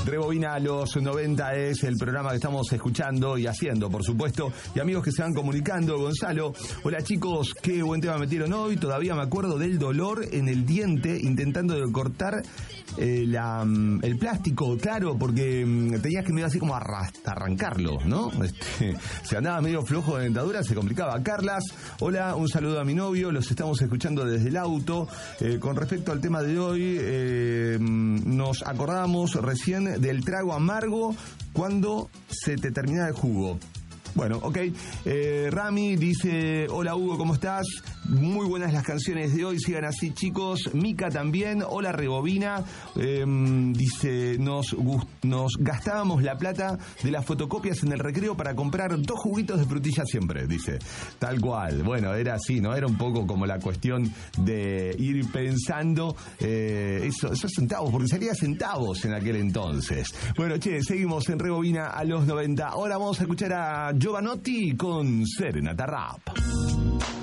Rebobina a los 90 es el programa que estamos escuchando y haciendo, por supuesto. Y amigos que se van comunicando, Gonzalo. Hola chicos, qué buen tema metieron hoy. Todavía me acuerdo del dolor en el diente intentando cortar el plástico, claro, porque tenías que medio así como arrancarlo, ¿no? Se andaba medio flojo de dentadura, se complicaba. Carlas, hola, un saludo a mi novio, los estamos escuchando desde el auto. Con respecto al tema de hoy, nos acordábamos recién del trago amargo cuando se te termina el jugo. Bueno, ok. Rami dice, hola Hugo, ¿cómo estás? Muy buenas las canciones de hoy, sigan así chicos. Mica también, hola Rebobina. Dice, nos gastábamos la plata de las fotocopias en el recreo para comprar 2 juguitos de frutilla siempre, dice. Tal cual. Bueno, era así, ¿no? Era un poco como la cuestión de ir pensando esos centavos, porque salía centavos en aquel entonces. Bueno, seguimos en Rebobina a los 90. Ahora vamos a escuchar a Giovanotti con Serenata Rap.